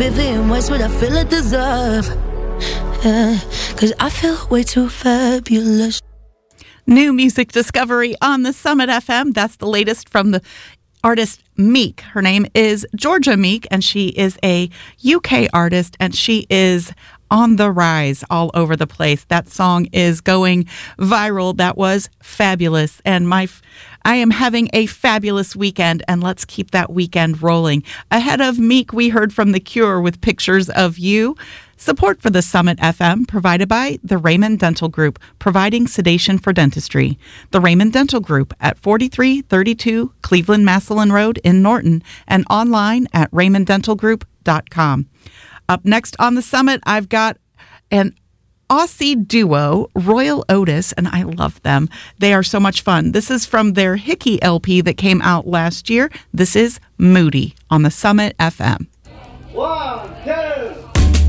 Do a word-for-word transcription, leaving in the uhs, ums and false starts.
Vivian Westwood, I feel I deserve. Yeah, cause I feel way too fabulous. New music discovery on the Summit F M. That's the latest from the artist Meek. Her name is Georgia Meek, and she is a U K artist, and she is on the rise all over the place. That song is going viral. That was fabulous. And my, I am having a fabulous weekend, and let's keep that weekend rolling. Ahead of Meek, we heard from The Cure with Pictures of You. Support for the Summit F M provided by the Raymond Dental Group, providing sedation for dentistry. The Raymond Dental Group at forty-three thirty-two Cleveland Massillon Road in Norton and online at raymond dental group dot com. Up next on the Summit, I've got an Aussie duo, Royal Otis, and I love them. They are so much fun. This is from their Hickey L P that came out last year. This is Moody on the Summit F M. One, two.